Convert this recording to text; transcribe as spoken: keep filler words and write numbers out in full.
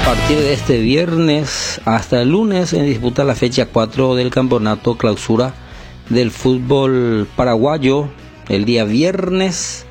A partir de este viernes hasta el lunes se disputa la fecha cuatro del campeonato clausura del fútbol paraguayo. El día viernes